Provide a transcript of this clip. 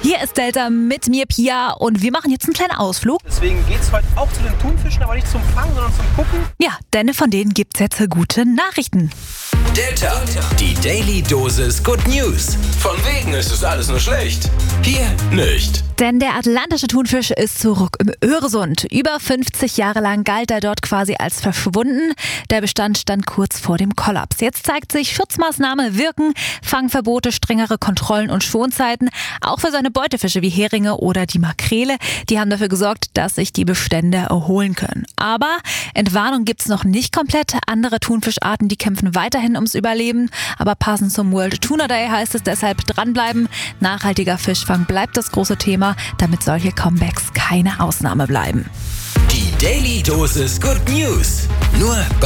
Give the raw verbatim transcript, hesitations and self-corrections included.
Hier ist Delta mit mir, Pia, und wir machen jetzt einen kleinen Ausflug. Deswegen geht's heute auch zu den Thunfischen, aber nicht zum Fangen, sondern zum Gucken. Ja, denn von denen gibt's jetzt gute Nachrichten. Delta, die Daily Dosis Good News. Von wegen ist es alles nur schlecht. Hier nicht. Denn der atlantische Thunfisch ist zurück im Öresund. Über fünfzig Jahre lang galt er dort quasi als verschwunden. Der Bestand stand kurz vor dem Kollaps. Jetzt zeigt sich, Schutzmaßnahmen wirken, Fangverbote, strengere Kontrollen und Schonzeiten. Auch für seine Beutefische wie Heringe oder die Makrele. Die haben dafür gesorgt, dass sich die Bestände erholen können. Aber Entwarnung gibt's noch nicht komplett. Andere Thunfischarten, die kämpfen weiterhin ums Überleben. Aber passend zum World Tuna Day heißt es deshalb dranbleiben. Nachhaltiger Fischfang bleibt das große Thema, damit solche Comebacks keine Ausnahme bleiben. Die Daily Dosis Good News. Nur bei